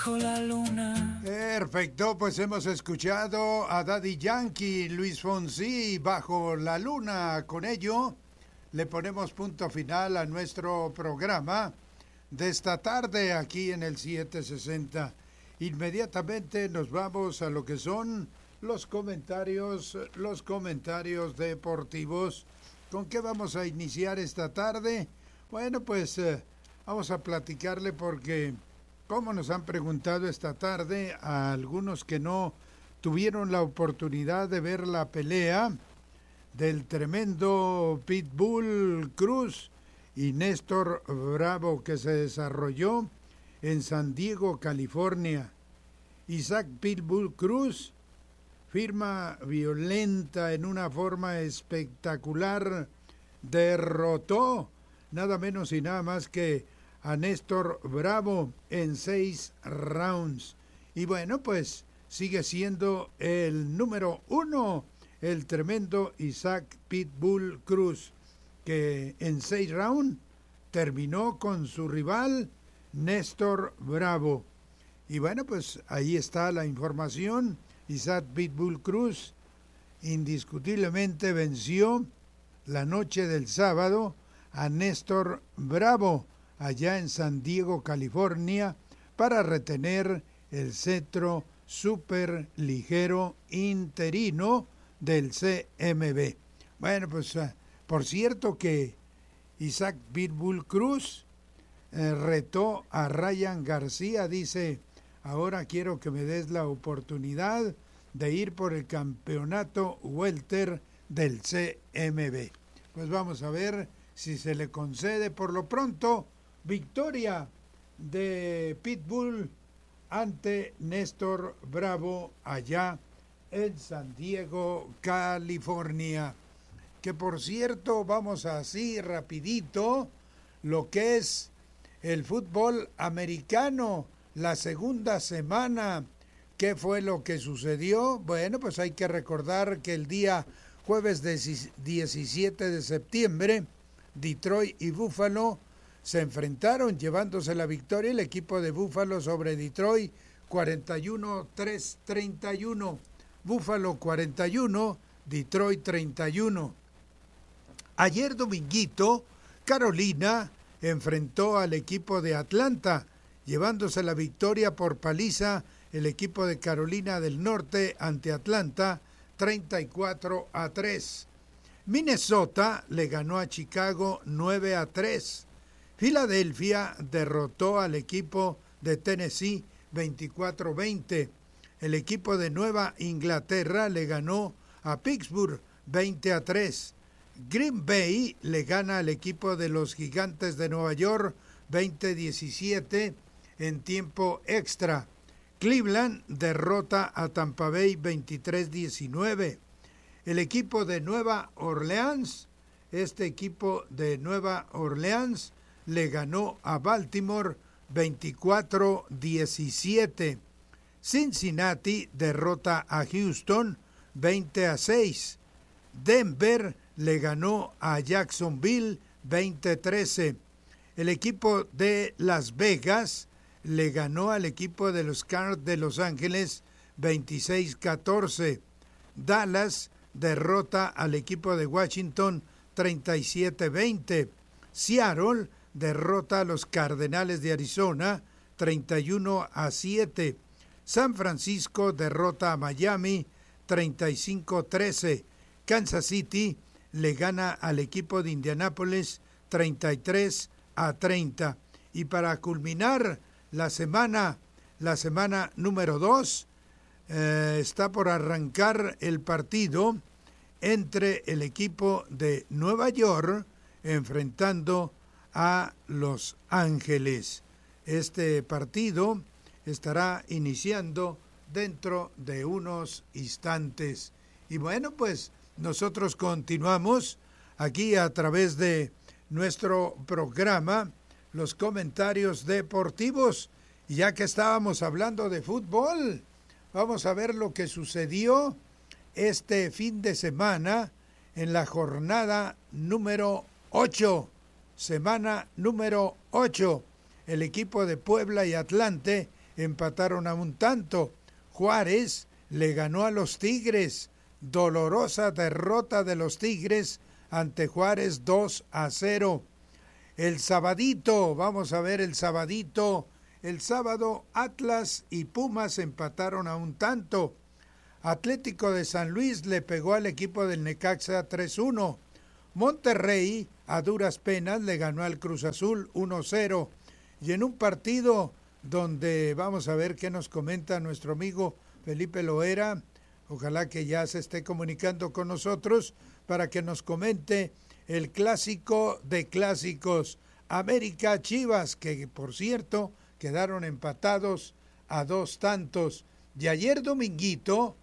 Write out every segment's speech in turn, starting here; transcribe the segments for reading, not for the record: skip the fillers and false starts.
Con la luna. Perfecto, pues hemos escuchado a Daddy Yankee, Luis Fonsi, Bajo la Luna. Con ello le ponemos punto final a nuestro programa de esta tarde aquí en el 760. Inmediatamente nos vamos a lo que son los comentarios deportivos. ¿Con qué vamos a iniciar esta tarde? Bueno, pues vamos a platicarle porque, como nos han preguntado esta tarde a algunos que no tuvieron la oportunidad de ver la pelea del tremendo Pitbull Cruz y Néstor Bravo que se desarrolló en San Diego, California. Isaac Pitbull Cruz, firma violenta en una forma espectacular, derrotó nada menos y nada más que a Néstor Bravo en 6 rounds. Y bueno, pues sigue siendo el número 1, el tremendo Isaac Pitbull Cruz, que en 6 rounds terminó con su rival Néstor Bravo. Y bueno, pues ahí está la información. Isaac Pitbull Cruz indiscutiblemente venció la noche del sábado a Néstor Bravo allá en San Diego, California, para retener el cetro superligero interino del CMB. Bueno, pues por cierto que Isaac Pitbull Cruz retó a Ryan García, dice: ahora quiero que me des la oportunidad de ir por el campeonato welter del CMB. Pues vamos a ver si se le concede. Por lo pronto, victoria de Pitbull ante Néstor Bravo allá en San Diego, California. Que por cierto, vamos así rapidito, lo que es el fútbol americano, la segunda semana. ¿Qué fue lo que sucedió? Bueno, pues hay que recordar que el día jueves 17 de septiembre, Detroit y Buffalo se enfrentaron llevándose la victoria el equipo de Buffalo sobre Detroit 41-31. Buffalo 41, Detroit 31. Ayer dominguito, Carolina enfrentó al equipo de Atlanta, llevándose la victoria por paliza el equipo de Carolina del Norte ante Atlanta 34-3. Minnesota le ganó a Chicago 9-3. Filadelfia derrotó al equipo de Tennessee 24-20. El equipo de Nueva Inglaterra le ganó a Pittsburgh 20-3. Green Bay le gana al equipo de los Gigantes de Nueva York 20-17 en tiempo extra. Cleveland derrota a Tampa Bay 23-19. El equipo de Nueva Orleans, le ganó a Baltimore 24-17. Cincinnati derrota a Houston 20-6. Denver le ganó a Jacksonville 20-13. El equipo de Las Vegas le ganó al equipo de los Cards de Los Ángeles 26-14. Dallas derrota al equipo de Washington 37-20. Seattle derrota a los Cardenales de Arizona 31-7. San Francisco derrota a Miami 35-13. Kansas City le gana al equipo de Indianápolis 33-30. Y para culminar la semana número 2, está por arrancar el partido entre el equipo de Nueva York enfrentando a Los Ángeles. Este partido estará iniciando dentro de unos instantes. Y bueno, pues nosotros continuamos aquí a través de nuestro programa, los comentarios deportivos. Y ya que estábamos hablando de fútbol, vamos a ver lo que sucedió este fin de semana en la jornada número 8. Semana número 8. El equipo de Puebla y Atlante empataron a un tanto. Juárez le ganó a los Tigres. Dolorosa derrota de los Tigres ante Juárez 2-0. El sabadito, vamos a ver el sabadito. El sábado Atlas y Pumas empataron a un tanto. Atlético de San Luis le pegó al equipo del Necaxa 3-1. Monterrey a duras penas le ganó al Cruz Azul 1-0. Y en un partido donde vamos a ver qué nos comenta nuestro amigo Felipe Loera, ojalá que ya se esté comunicando con nosotros para que nos comente el clásico de clásicos, América Chivas, que por cierto quedaron empatados a 2 tantos. Y ayer dominguito,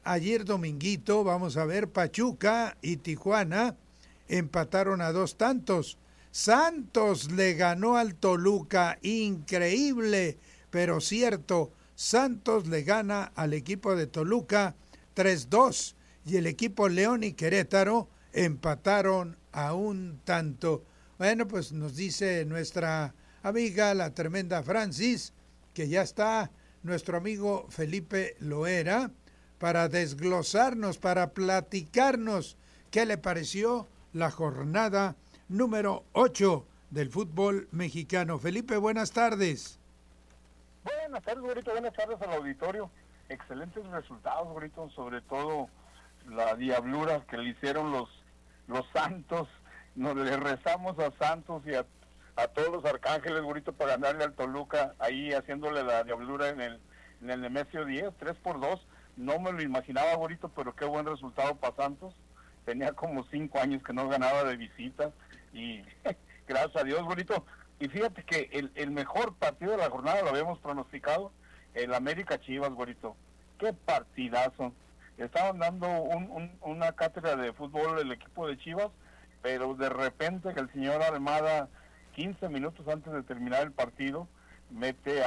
vamos a ver, Pachuca y Tijuana empataron a 2 tantos. Santos le ganó al Toluca, increíble, pero cierto. Santos le gana al equipo de Toluca 3-2 y el equipo León y Querétaro empataron a un tanto. Bueno, pues nos dice nuestra amiga, la tremenda Francis, que ya está nuestro amigo Felipe Loera para desglosarnos, para platicarnos qué le pareció la jornada número 8 del fútbol mexicano. Felipe, buenas tardes. Buenas tardes, Gorito, buenas tardes al auditorio. Excelentes resultados, Gorito, sobre todo la diablura que le hicieron los Santos. Nos le rezamos a Santos y a todos los arcángeles, Gorito, para ganarle al Toluca, ahí haciéndole la diablura en el Nemesio 10, 3-2. No me lo imaginaba, Gorito, pero qué buen resultado para Santos. Tenía como 5 años que no ganaba de visita y gracias a Dios, Gorito. Y fíjate que el mejor partido de la jornada lo habíamos pronosticado, el América Chivas, Gorito. Qué partidazo. Estaban dando una cátedra de fútbol el equipo de Chivas, pero de repente que el señor Almada, 15 minutos antes de terminar el partido, mete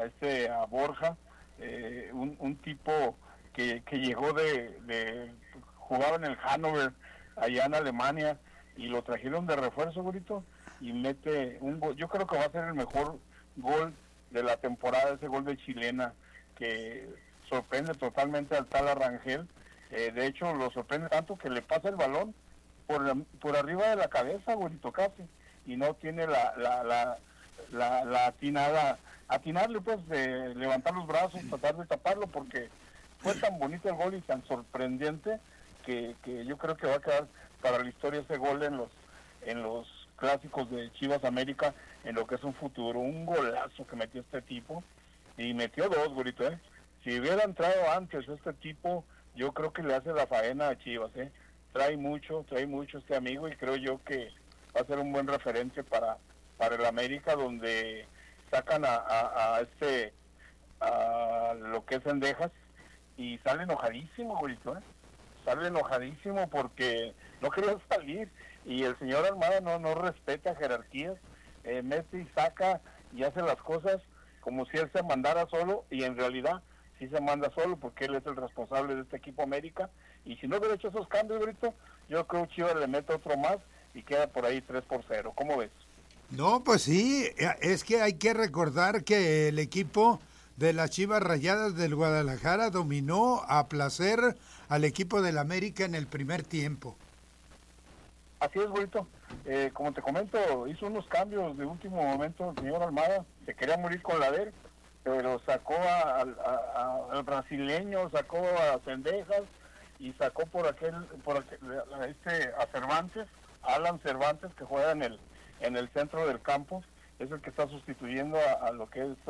a Borja, un tipo que llegó jugaba en el Hannover, allá en Alemania, y lo trajeron de refuerzo, Gorito, y mete un gol. Yo creo que va a ser el mejor gol de la temporada, ese gol de chilena, que sorprende totalmente al tal Arrangel. De hecho, lo sorprende tanto que le pasa el balón por arriba de la cabeza, Gorito, casi, y no tiene la atinarle, pues, de levantar los brazos, tratar de taparlo, porque fue tan bonito el gol y tan sorprendente que yo creo que va a quedar para la historia ese gol en los clásicos de Chivas América, en lo que es un futuro. Un golazo que metió este tipo, y metió 2, Gorito, Si hubiera entrado antes este tipo, yo creo que le hace la faena a Chivas, Trae mucho este amigo, y creo yo que va a ser un buen referente para el América, donde sacan a lo que es Cendejas, y sale enojadísimo, Gorito, Sale enojadísimo porque no quería salir, y el señor Almada no respeta jerarquías, mete y saca y hace las cosas como si él se mandara solo, y en realidad sí se manda solo, porque él es el responsable de este equipo América, y si no hubiera hecho esos cambios, Brito, yo creo que Chivas le mete otro más y queda por ahí 3-0. ¿Cómo ves? No, pues sí, es que hay que recordar que el equipo de las Chivas Rayadas del Guadalajara dominó a placer al equipo del América en el primer tiempo. Así es, Gorito. Como te comento, hizo unos cambios de último momento el señor Almada. Se quería morir con la de él, pero sacó al brasileño, sacó a Cendejas, y sacó a Cervantes, Alan Cervantes, que juega en el centro del campo. Es el que está sustituyendo a lo que es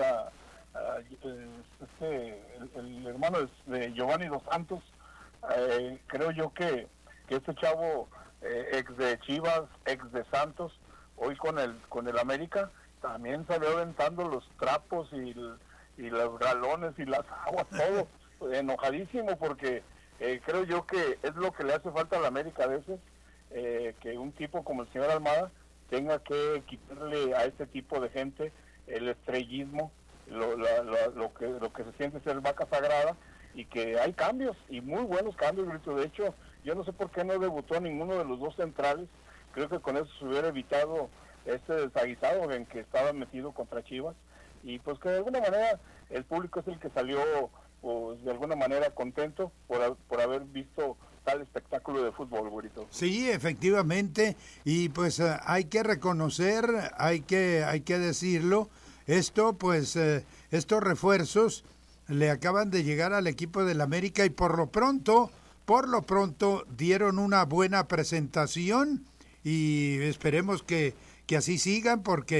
el hermano de Giovanni Dos Santos. Creo yo que este chavo, ex de Chivas, ex de Santos, hoy con el América, también salió aventando los trapos y los galones y las aguas, todo enojadísimo, porque creo yo que es lo que le hace falta a la América a veces, que un tipo como el señor Almada tenga que quitarle a este tipo de gente el estrellismo, lo que se siente ser vaca sagrada, y que hay cambios, y muy buenos cambios, Grito. De hecho, yo no sé por qué no debutó ninguno de los dos centrales. Creo que con eso se hubiera evitado este desaguisado en que estaba metido contra Chivas. y pues que de alguna manera el público es el que salió pues de alguna manera contento por haber visto tal espectáculo de fútbol, güerito. Sí, efectivamente, y pues hay que reconocer, hay que decirlo, esto pues estos refuerzos le acaban de llegar al equipo del América y por lo pronto dieron una buena presentación y esperemos que así sigan porque